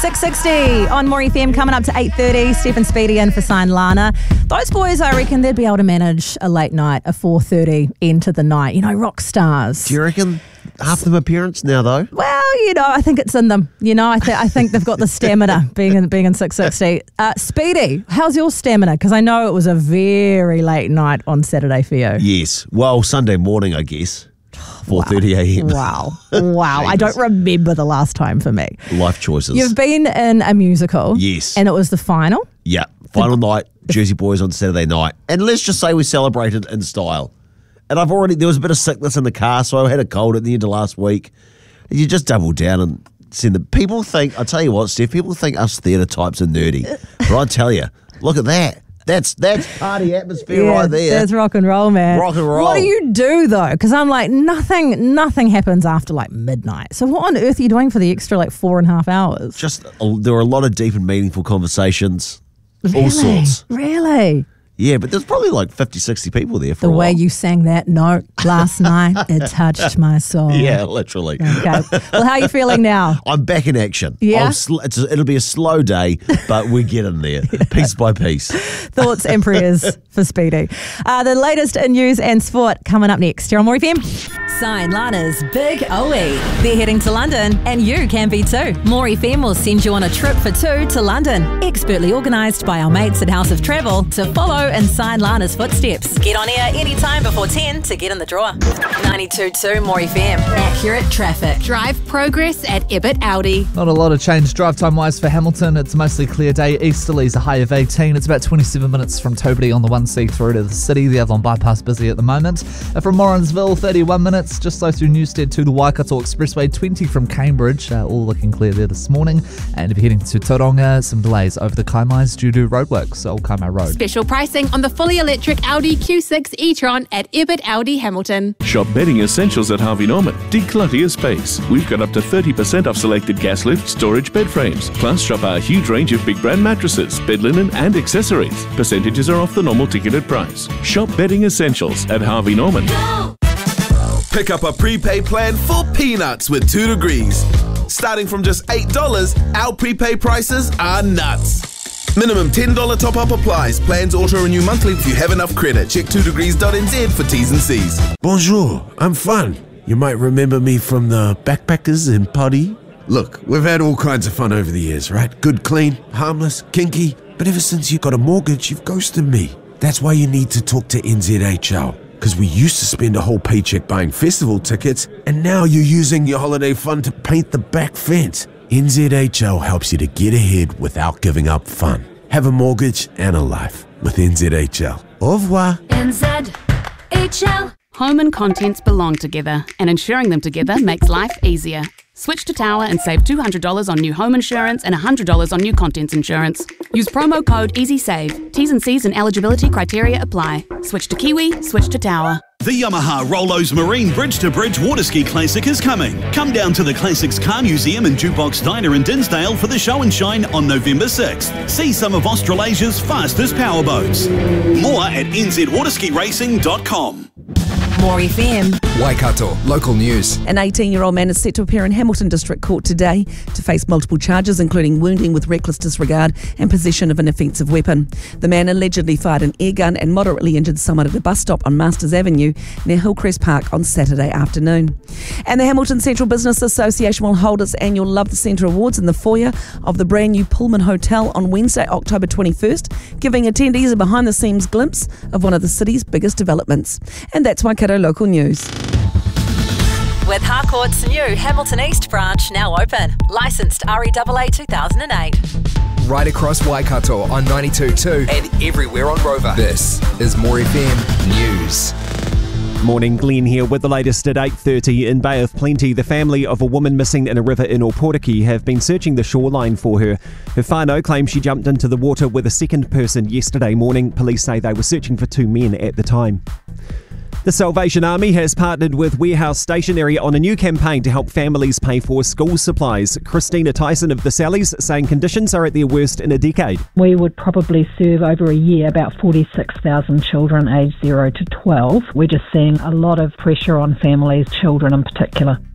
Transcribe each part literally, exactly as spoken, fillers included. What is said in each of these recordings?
six sixty on More F M, coming up to eight thirty. Steph and Speedy in for Sign Lana. Those boys, I reckon they'd be able to manage a late night, a four thirty into the night. You know, rock stars. Do you reckon half them are parents now, though? Well, you know, I think it's in them. You know, I, th- I think they've got the stamina being in, being in six sixty. Uh, Speedy, how's your stamina? Because I know it was a very late night on Saturday for you. Yes. Well, Sunday morning, I guess. four thirty a.m. Wow. Wow. I don't remember the last time for me. Life choices. You've been in a musical. Yes. And it was the final. Yeah. Final the, night, Jersey Boys on Saturday night. And let's just say we celebrated in style. And I've already, there was a bit of sickness in the car, so I had a cold at the end of last week. And you just double down and send them. People think, I tell you what, Steph, people think us theatre types are nerdy. But I tell you, look at that. That's that's party atmosphere yeah, right there. That's rock and roll, man. Rock and roll. What do you do, though? Because I'm like, nothing nothing happens after like midnight. So what on earth are you doing for the extra like four and a half hours? Just, uh, there were a lot of deep and meaningful conversations. Really? All sorts. Really? Yeah, but there's probably like fifty, sixty people there for the a while. way you sang that note last night, it touched my soul. Yeah, literally. Okay. Well, how are you feeling now? I'm back in action. Yeah? I'll sl- it's a, it'll be a slow day, but we get in there, piece by piece. Thoughts and prayers for Speedy. Uh, the latest in news and sport coming up next here on More F M. Sign Lana's Big O E. They're heading to London, and you can be too. More F M will send you on a trip for two to London, expertly organised by our mates at House of Travel to follow in Sign Lana's footsteps. Get on air anytime before ten to get in the draw. ninety-two point two More F M. Accurate traffic. Drive progress at Ibbott Audi. Not a lot of change drive time wise for Hamilton. It's mostly clear day. Easterly's a high of eighteen. It's about twenty-seven minutes from Toberty on the one C through to the city. The Avalon bypass busy at the moment. From Morrinsville, thirty-one minutes. Just slow through Newstead to the Waikato Expressway. twenty from Cambridge. Uh, all looking clear there this morning. And if you're heading to Tauranga, some delays over the Kaimais due to roadworks. Old Kaimai Road. Special pricing on the fully electric Audi Q six e-tron at Ibbott Audi Hamilton. Shop bedding essentials at Harvey Norman. Declutter your space. We've got up to thirty percent off selected gas lift storage bed frames. Plus, shop our huge range of big brand mattresses, bed linen and accessories. Percentages are off the normal ticketed price. Shop bedding essentials at Harvey Norman. Pick up a prepaid plan for peanuts with two degrees. Starting from just eight dollars, our prepaid prices are nuts. Minimum ten dollars top-up applies. Plans auto-renew monthly if you have enough credit. Check two degrees dot n z for T's and C's. Bonjour, I'm Fun. You might remember me from the Backpackers in Putty. Look, we've had all kinds of fun over the years, right? Good, clean, harmless, kinky. But ever since you got a mortgage, you've ghosted me. That's why you need to talk to N Z H L. Because we used to spend a whole paycheck buying festival tickets, and now you're using your holiday fund to paint the back fence. N Z H L helps you to get ahead without giving up fun. Have a mortgage and a life with N Z H L. Au revoir. N Z H L. Home and contents belong together, and insuring them together makes life easier. Switch to Tower and save two hundred dollars on new home insurance and one hundred dollars on new contents insurance. Use promo code EasySave. T's and C's and eligibility criteria apply. Switch to Kiwi, switch to Tower. The Yamaha Rollos Marine Bridge to Bridge Waterski Classic is coming. Come down to the Classics Car Museum and Jukebox Diner in Dinsdale for the show and shine on November sixth. See some of Australasia's fastest powerboats. More at n z waterski racing dot com. More F M. Waikato, local news. An eighteen-year-old man is set to appear in Hamilton District Court today to face multiple charges, including wounding with reckless disregard and possession of an offensive weapon. The man allegedly fired an air gun and moderately injured someone at a bus stop on Masters Avenue near Hillcrest Park on Saturday afternoon. And the Hamilton Central Business Association will hold its annual Love the Centre Awards in the foyer of the brand new Pullman Hotel on Wednesday, October twenty-first, giving attendees a behind-the-scenes glimpse of one of the city's biggest developments. And that's Waikato Local News. With Harcourt's new Hamilton East branch now open. Licensed R E A A two thousand eight. Right across Waikato on ninety-two point two and everywhere on Rover. This is More F M News. Morning, Glenn here with the latest at eight thirty. In Bay of Plenty, the family of a woman missing in a river in Oporiki have been searching the shoreline for her. Her whānau claims she jumped into the water with a second person yesterday morning. Police say they were searching for two men at the time. The Salvation Army has partnered with Warehouse Stationery on a new campaign to help families pay for school supplies. Christina Tyson of the Sallies saying conditions are at their worst in a decade. We would probably serve over a year about forty-six thousand children aged zero to twelve. We're just seeing a lot of pressure on families, children in particular.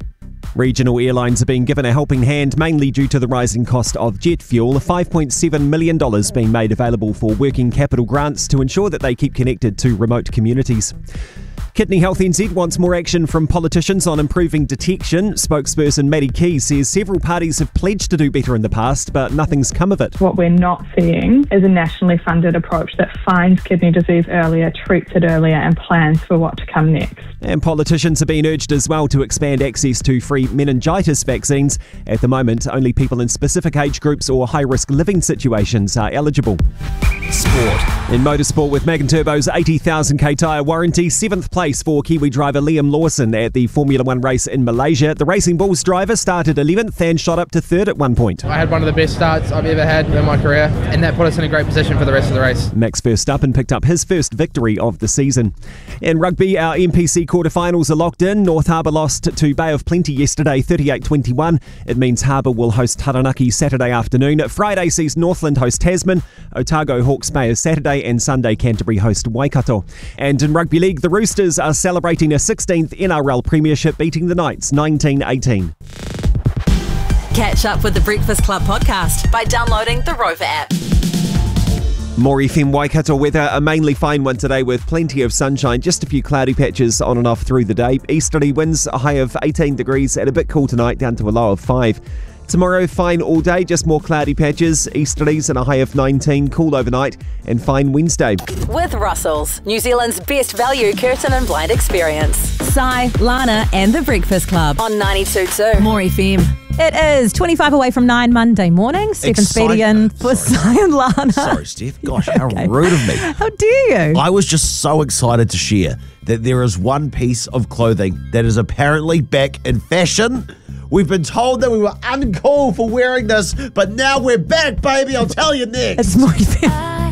Regional airlines are being given a helping hand, mainly due to the rising cost of jet fuel. five point seven million dollars being made available for working capital grants to ensure that they keep connected to remote communities. Kidney Health N Z wants more action from politicians on improving detection. Spokesperson Maddie Key says several parties have pledged to do better in the past, but nothing's come of it. What we're not seeing is a nationally funded approach that finds kidney disease earlier, treats it earlier, and plans for what to come next. And politicians are being urged as well to expand access to free meningitis vaccines. At the moment, only people in specific age groups or high-risk living situations are eligible. Sport. In motorsport, with Magan Turbo's eighty thousand k tyre warranty, seventh place for Kiwi driver Liam Lawson at the Formula One race in Malaysia. The Racing Bulls driver started eleventh and shot up to third at one point. I had one of the best starts I've ever had in my career, and that put us in a great position for the rest of the race. Max Verstappen picked up his first victory of the season. In rugby, our M P C quarterfinals are locked in. North Harbour lost to Bay of Plenty yesterday, thirty-eight twenty-one. It means Harbour will host Taranaki Saturday afternoon. Friday sees Northland host Tasman, Otago Hawke's Bay is Saturday, and Sunday Canterbury host Waikato. And in Rugby League, the Roosters are celebrating a sixteenth N R L Premiership, beating the Knights nineteen eighteen. Catch up with the Breakfast Club podcast by downloading the Rover app. More F M Waikato weather, a mainly fine one today with plenty of sunshine, just a few cloudy patches on and off through the day. Easterly winds, a high of eighteen degrees and a bit cool tonight, down to a low of five. Tomorrow, fine all day, just more cloudy patches, easterlies and a high of nineteen, cool overnight, and fine Wednesday. With Russell's, New Zealand's best value curtain and blind experience. Sai, Lana and the Breakfast Club on ninety-two point two More F M. It is twenty-five away from nine Monday morning. Stephen Speedy in for Sai and Lana. Sorry, Steph. Gosh, how okay. rude of me. How dare you? I was just so excited to share that there is one piece of clothing that is apparently back in fashion. We've been told that we were uncool for wearing this, but now we're back, baby. I'll tell you next. It's More F M.